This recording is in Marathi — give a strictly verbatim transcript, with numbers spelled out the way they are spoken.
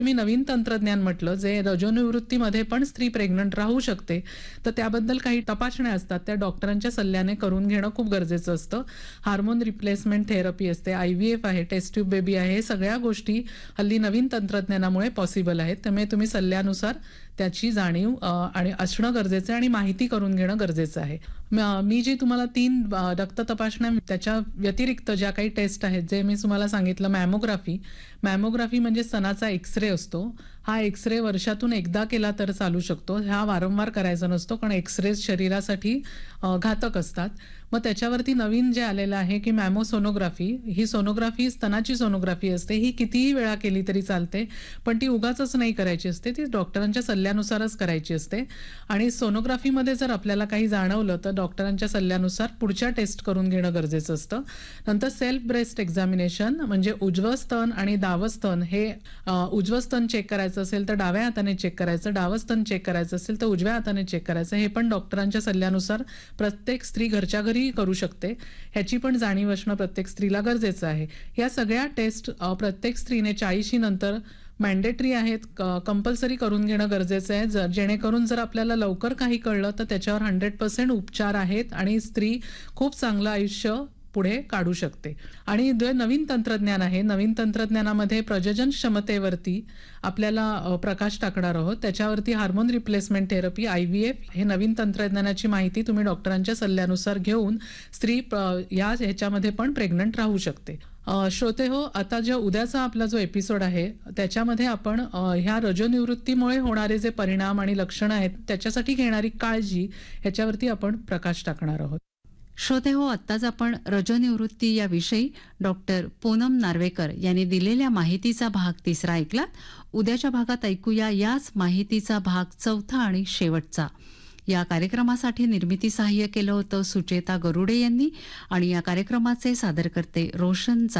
मी नवीन तंत्रज्ञान म्हटलं जे रजोनिवृत्तीमध्ये पण स्त्री प्रेग्नंट राहू शकते, तर त्याबद्दल काही तपासण्या असतात त्या डॉक्टरांच्या सल्ल्याने करून घेणं खूप गरजेचं असतं. हार्मोन रिप्लेसमेंट थेरपी असते, आय व्ही एफ आहे, टेस्ट ट्यूब बेबी आहे, हे सगळ्या गोष्टी हल्ली नवीन तंत्रज्ञानामुळे पॉसिबल आहेत. त्यामुळे तुम्ही सल्ल्यानुसार त्याची जाणीव अ, आणि असणं गरजेचं आहे आणि माहिती करून घेणं गरजेचं आहे. म- मी जी तुम्हाला तीन अ, रक्त तपासण्या त्याच्या व्यतिरिक्त ज्या काही टेस्ट आहेत जे मी तुम्हाला सांगितलं, मॅमोग्राफी मॅमोग्राफी म्हणजे स्तनाचा एक्सरे असतो. हा एक्सरे वर्षातून एकदा केला तर चालू शकतो. हा वारंवार करायचा नसतो कारण एक्सरे शरीरासाठी अ, घातक असतात. मग त्याच्यावरती नवीन जे आलेलं आहे की मॅमोसोनोग्राफी, ही सोनोग्राफी स्तनाची सोनोग्राफी असते. ही कितीही वेळा केली तरी चालते, पण ती उगाचच नाही करायची असते, ती डॉक्टरांच्या सल्ल्यानुसारच करायची असते. आणि सोनोग्राफीमध्ये जर आपल्याला काही जाणवलं तर डॉक्टरांच्या सल्ल्यानुसार पुढच्या टेस्ट करून घेणं गरजेचं असतं. नंतर सेल्फ ब्रेस्ट एक्झामिनेशन म्हणजे उजवं स्तन आणि डावं स्तन हे अ, उजवं स्तन चेक करायचं असेल तर डाव्या हाताने चेक करायचं, डावं स्तन चेक करायचं असेल तर उजव्या हाताने चेक करायचं. हे पण डॉक्टरांच्या सल्ल्यानुसार प्रत्येक स्त्री घरच्या घरी करू शकते. ह्याची पण जाणीव असणं प्रत्येक स्त्रीला गरजेचं आहे. या सगळ्या टेस्ट अ, प्रत्येक स्त्रीने चाळीशी नंतर मॅन्डेटरी आहेत, कंपल्सरी करून घेणं गरजेचं आहे. जर जेणेकरून जर आपल्याला लवकर काही कळलं तर त्याच्यावर हंड्रेड पर्सेंट उपचार आहेत आणि स्त्री खूप चांगलं आयुष्य पुढे काढू शकते. आणि जे नवीन तंत्रज्ञान आहे, नवीन तंत्रज्ञानामध्ये प्रजनन क्षमतेवरती आपल्याला अ, प्रकाश टाकणार आहोत. त्याच्यावरती hormone replacement therapy, I V F हे नवीन तंत्रज्ञानाची माहिती तुम्ही डॉक्टरांच्या सल्ल्यानुसार घेऊन स्त्री प- या ह्याच्यामध्ये पण प्रेग्नंट राहू शकते. अ, श्रोते हो, आता जो उद्याचा आपला जो एपिसोड आहे त्याच्यामध्ये आपण अ, ह्या रजोनिवृत्तीमुळे होणारे जे परिणाम आणि लक्षणं आहेत त्याच्यासाठी घेणारी काळजी ह्याच्यावरती आपण प्रकाश टाकणार आहोत. श्रोते हो, आत्ताच आपण रजोनिवृत्ती याविषयी डॉक्टर पूनम नार्वेकर यांनी दिलेल्या माहितीचा भाग तिसरा ऐकलात. उद्याच्या भागात ऐकूया याच माहितीचा भाग चौथा आणि शेवटचा. या कार्यक्रमासाठी निर्मिती सहाय्य केलं होतं सुचेता गरुडे यांनी आणि या कार्यक्रमाचे सादरकर्ते रोशन